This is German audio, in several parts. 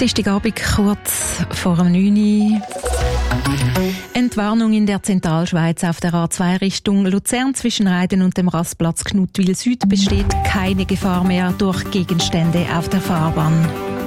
Dienstagabend, kurz vor 9 Uhr. Entwarnung in der Zentralschweiz auf der A2 Richtung Luzern zwischen Reiden und dem Rastplatz Knutwil Süd besteht keine Gefahr mehr durch Gegenstände auf der Fahrbahn.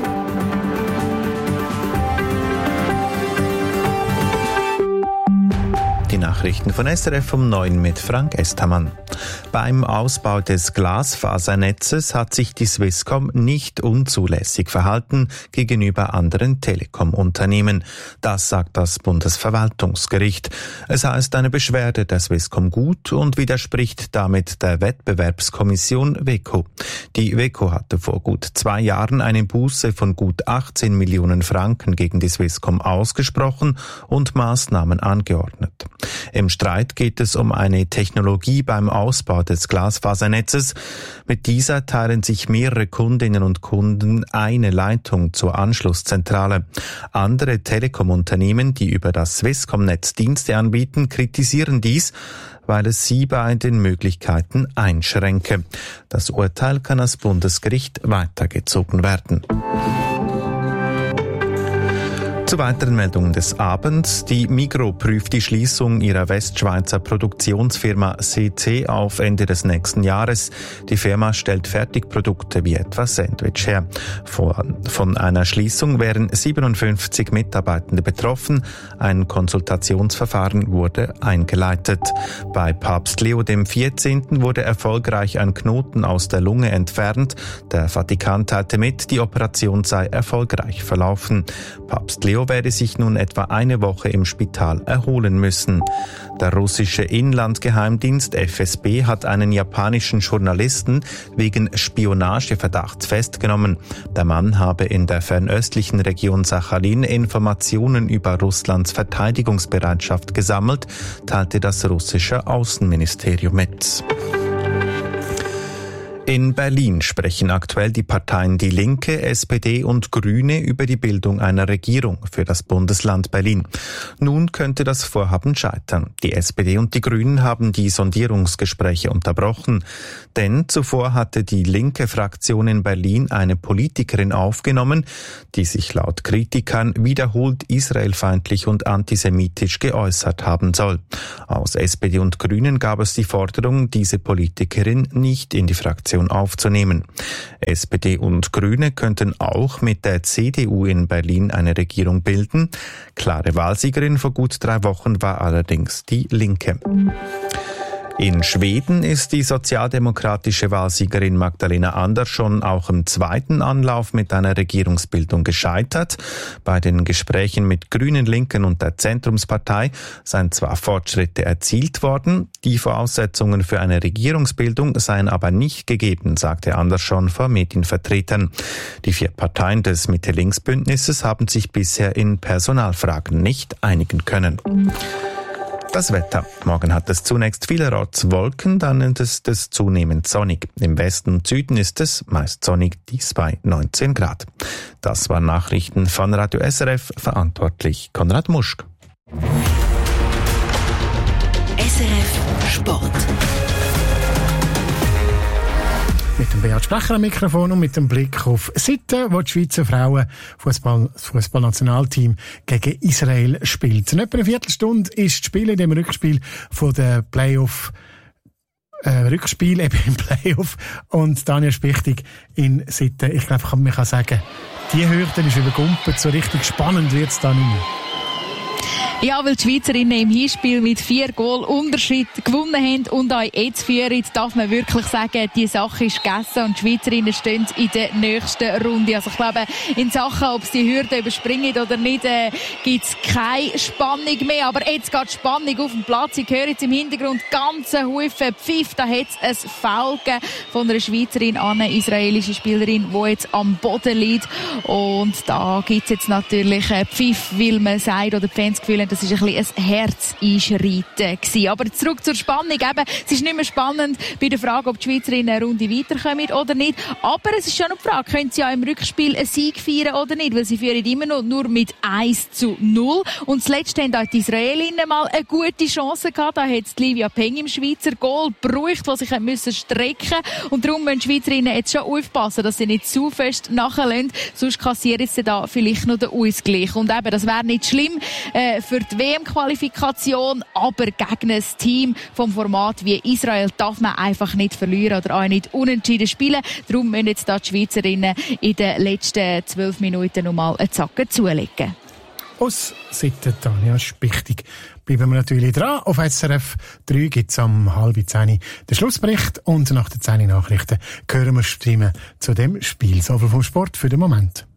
Die Nachrichten von SRF um 9 mit Frank Estermann. Beim Ausbau des Glasfasernetzes hat sich die Swisscom nicht unzulässig verhalten gegenüber anderen Telekom-Unternehmen. Das sagt das Bundesverwaltungsgericht. Es heißt eine Beschwerde der Swisscom gut und widerspricht damit der Wettbewerbskommission WEKO. Die WEKO hatte vor gut 2 Jahren eine Buße von gut 18 Millionen Franken gegen die Swisscom ausgesprochen und Maßnahmen angeordnet. Im Streit geht es um eine Technologie beim Ausbau des Glasfasernetzes. Mit dieser teilen sich mehrere Kundinnen und Kunden eine Leitung zur Anschlusszentrale. Andere Telekom-Unternehmen, die über das Swisscom-Netz Dienste anbieten, kritisieren dies, weil es sie bei den Möglichkeiten einschränke. Das Urteil kann als Bundesgericht weitergezogen werden. Zu weiteren Meldungen des Abends. Die Migros prüft die Schließung ihrer Westschweizer Produktionsfirma CC auf Ende des nächsten Jahres. Die Firma stellt Fertigprodukte wie etwa Sandwich her. Von einer Schließung wären 57 Mitarbeitende betroffen. Ein Konsultationsverfahren wurde eingeleitet. Bei Papst Leo XIV. Wurde erfolgreich ein Knoten aus der Lunge entfernt. Der Vatikan teilte mit, die Operation sei erfolgreich verlaufen. Papst Leo werde sich nun etwa eine Woche im Spital erholen müssen. Der russische Inlandgeheimdienst FSB hat einen japanischen Journalisten wegen Spionageverdachts festgenommen. Der Mann habe in der fernöstlichen Region Sachalin Informationen über Russlands Verteidigungsbereitschaft gesammelt, teilte das russische Außenministerium mit. In Berlin sprechen aktuell die Parteien Die Linke, SPD und Grüne über die Bildung einer Regierung für das Bundesland Berlin. Nun könnte das Vorhaben scheitern. Die SPD und die Grünen haben die Sondierungsgespräche unterbrochen, denn zuvor hatte die linke Fraktion in Berlin eine Politikerin aufgenommen, die sich laut Kritikern wiederholt israelfeindlich und antisemitisch geäußert haben soll. Aus SPD und Grünen gab es die Forderung, diese Politikerin nicht in die Fraktion aufzunehmen. SPD und Grüne könnten auch mit der CDU in Berlin eine Regierung bilden. Klare Wahlsiegerin vor gut 3 Wochen war allerdings die Linke. In Schweden ist die sozialdemokratische Wahlsiegerin Magdalena Andersson auch im zweiten Anlauf mit einer Regierungsbildung gescheitert. Bei den Gesprächen mit Grünen, Linken und der Zentrumspartei seien zwar Fortschritte erzielt worden, die Voraussetzungen für eine Regierungsbildung seien aber nicht gegeben, sagte Andersson vor Medienvertretern. Die 4 Parteien des Mitte-Links-Bündnisses haben sich bisher in Personalfragen nicht einigen können. Das Wetter. Morgen hat es zunächst vielerorts Wolken, dann ist es zunehmend sonnig. Im Westen und Süden ist es meist sonnig, dies bei 19 Grad. Das waren Nachrichten von Radio SRF, verantwortlich Konrad Muschk. SRF Sport. Mit dem Beat Sprecher am Mikrofon und mit dem Blick auf Sitten, wo die Schweizer Fußballnationalteam gegen Israel spielt. In etwa eine Viertelstunde ist das Spiel in dem Rückspiel von der Rückspiel eben im Playoff und Daniel Spichtig in Sitten. Ich glaube, man kann sagen, die Hürde ist übergumpelt, so richtig spannend wird es da nicht mehr. Ja, weil die Schweizerinnen im Hinspiel mit 4 Goal Unterschied gewonnen haben und auch jetzt führen, darf man wirklich sagen, die Sache ist gegessen und die Schweizerinnen stehen in der nächsten Runde. Also ich glaube, in Sachen, ob sie die Hürde überspringen oder nicht, gibt es keine Spannung mehr. Aber jetzt geht die Spannung auf den Platz. Ich höre jetzt im Hintergrund ganze Haufen Pfiff. Da hat es ein Foul von einer Schweizerin an eine israelische Spielerin, die jetzt am Boden liegt. Und da gibt es jetzt natürlich Pfiff, weil man sagt, oder die Fans fühlen tönt, das war ein bisschen ein Herzeinschreiten gewesen. Aber zurück zur Spannung. Eben, es ist nicht mehr spannend bei der Frage, ob die Schweizerinnen eine Runde weiterkommen oder nicht. Aber es ist schon eine Frage, können sie ja im Rückspiel einen Sieg feiern oder nicht? Weil sie führen immer noch nur mit 1-0. Und zuletzt haben auch die Israelinnen mal eine gute Chance gehabt. Da hat Livia Peng im Schweizer Goal gebraucht, was sich müssen strecken. Und darum müssen die Schweizerinnen jetzt schon aufpassen, dass sie nicht zu fest nachlassen. Sonst kassieren sie da vielleicht noch den Ausgleich. Und eben, das wäre nicht schlimm für die WM-Qualifikation, aber gegen ein Team vom Format wie Israel darf man einfach nicht verlieren oder auch nicht unentschieden spielen. Darum müssen jetzt da die Schweizerinnen in den letzten 12 Minuten nochmal einen Zacken zulegen. Aus Seite Tanja Spichtig bleiben wir natürlich dran. Auf SRF 3 gibt es um 9:30 den Schlussbericht und nach den 10 Nachrichten hören wir Stimmen zu dem Spiel. So viel vom Sport für den Moment.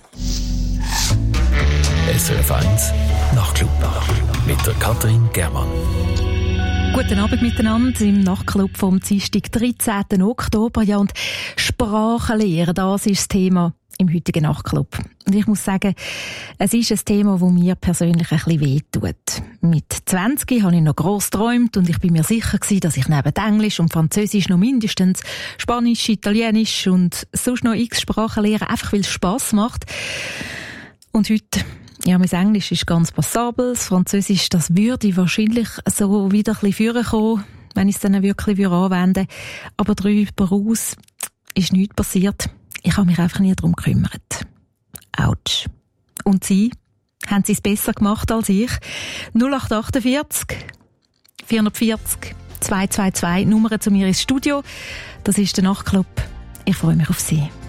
SRF 1 Nachtclub mit der Katrin Germann. Guten Abend miteinander im Nachtclub vom Dienstag, 13. Oktober. Ja, und Sprachenlehre, das ist das Thema im heutigen Nachtclub. Und ich muss sagen, es ist ein Thema, das mir persönlich ein bisschen wehtut. Mit 20 habe ich noch gross geträumt und ich bin mir sicher gewesen, dass ich neben Englisch und Französisch noch mindestens Spanisch, Italienisch und sonst noch x Sprachen lehre, einfach weil es Spass macht. Und heute, ja, mein Englisch ist ganz passabel, das Französisch, das würde wahrscheinlich so wieder ein bisschen vorkommen, wenn ich es dann wirklich anwenden würde. Aber darüber hinaus ist nichts passiert. Ich habe mich einfach nie darum gekümmert. Autsch. Und Sie? Haben Sie es besser gemacht als ich? 0848 440 222 Nummer zu mir ins Studio. Das ist der Nachtclub. Ich freue mich auf Sie.